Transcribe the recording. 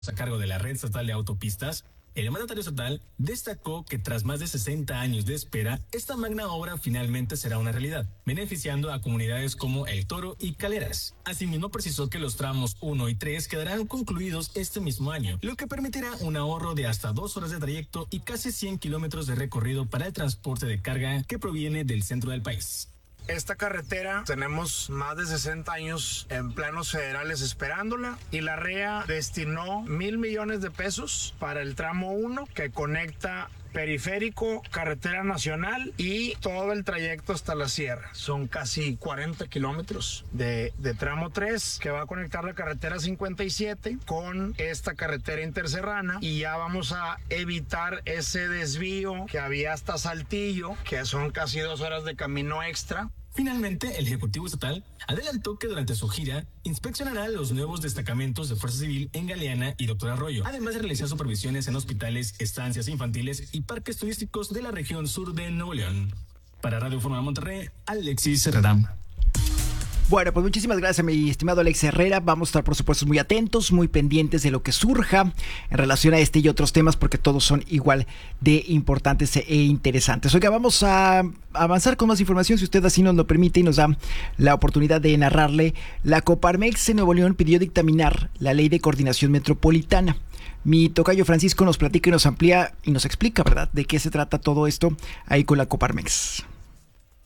a cargo de la Red Estatal de Autopistas, el mandatario estatal destacó que tras más de 60 años de espera, esta magna obra finalmente será una realidad, beneficiando a comunidades como El Toro y Caleras. Asimismo, precisó que los tramos 1 y 3 quedarán concluidos este mismo año, lo que permitirá un ahorro de hasta 2 horas de trayecto y casi 100 kilómetros de recorrido para el transporte de carga que proviene del centro del país. Esta carretera tenemos más de 60 años en planos federales esperándola y la REA destinó 1,000 millones de pesos para el tramo 1 que conecta periférico, carretera nacional y todo el trayecto hasta la sierra. Son casi 40 kilómetros de tramo 3 que va a conectar la carretera 57 con esta carretera interserrana y ya vamos a evitar ese desvío que había hasta Saltillo, que son casi 2 horas de camino extra. Finalmente, el Ejecutivo Estatal adelantó que durante su gira inspeccionará los nuevos destacamentos de Fuerza Civil en Galeana y Doctor Arroyo, además de realizar supervisiones en hospitales, estancias infantiles y parques turísticos de la región sur de Nuevo León. Para Radio Fórmula Monterrey, Alexis Herrera. Bueno, pues muchísimas gracias, mi estimado Alex Herrera. Vamos a estar, por supuesto, muy atentos, muy pendientes de lo que surja en relación a este y otros temas, porque todos son igual de importantes e interesantes. Oiga, vamos a avanzar con más información, si usted así nos lo permite y nos da la oportunidad de narrarle. La Coparmex en Nuevo León pidió dictaminar la Ley de Coordinación Metropolitana. Mi tocayo Francisco nos platica y nos amplía y nos explica, ¿verdad?, de qué se trata todo esto ahí con la Coparmex.